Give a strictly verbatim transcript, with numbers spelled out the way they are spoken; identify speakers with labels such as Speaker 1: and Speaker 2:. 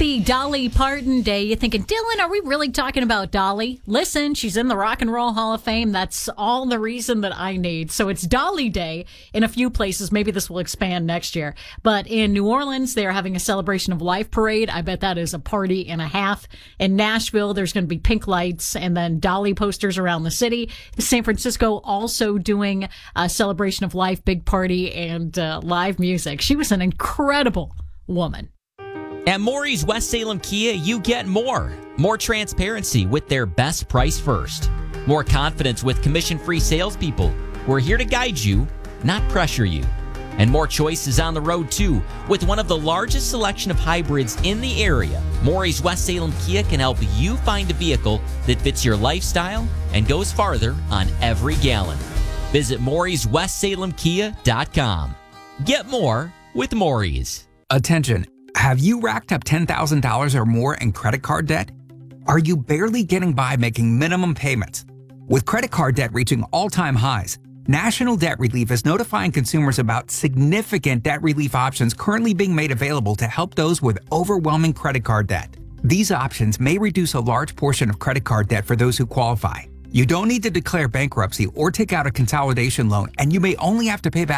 Speaker 1: Happy Dolly Parton Day. You're thinking, Dylan, are we really talking about Dolly? Listen, she's in the Rock and Roll Hall of Fame. That's all the reason that I need. So it's Dolly Day in a few places. Maybe this will expand next year. But in New Orleans, they're having a Celebration of Life parade. I bet that is a party and a half. In Nashville, there's going to be pink lights and then Dolly posters around the city. San Francisco also doing a Celebration of Life, big party, and uh, live music. She was an incredible woman.
Speaker 2: At Maury's West Salem Kia, you get more. More transparency with their best price first. More confidence with commission-free salespeople. We're here to guide you, not pressure you. And more choices on the road, too. With one of the largest selection of hybrids in the area, Maury's West Salem Kia can help you find a vehicle that fits your lifestyle and goes farther on every gallon. Visit Maury's West Salem Kia dot com. Get more with Maury's.
Speaker 3: Attention. Have you racked up ten thousand dollars or more in credit card debt? Are you barely getting by making minimum payments? With credit card debt reaching all-time highs, National Debt Relief is notifying consumers about significant debt relief options currently being made available to help those with overwhelming credit card debt. These options may reduce a large portion of credit card debt for those who qualify. You don't need to declare bankruptcy or take out a consolidation loan, and you may only have to pay back